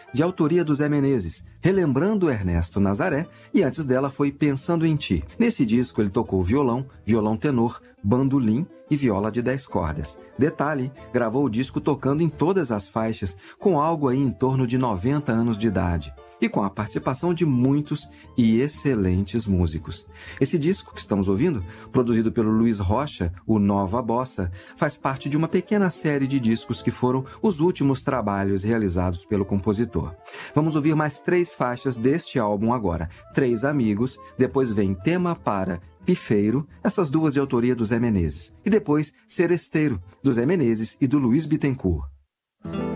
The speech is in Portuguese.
de autoria do Zé Menezes, relembrando Ernesto Nazaré, e antes dela foi Pensando em Ti. Nesse disco ele tocou violão, violão tenor, bandolim e viola de 10 cordas. Detalhe, gravou o disco tocando em todas as faixas, com algo aí em torno de 90 anos de idade, e com a participação de muitos e excelentes músicos. Esse disco que estamos ouvindo, produzido pelo Luiz Rocha, o Nova Bossa, faz parte de uma pequena série de discos que foram os últimos trabalhos realizados pelo compositor. Vamos ouvir mais 3 faixas deste álbum agora. 3 Amigos, depois vem Tema para Pifeiro, essas duas de autoria do Zé Menezes, e depois Seresteiro, do Zé Menezes e do Luiz Bittencourt.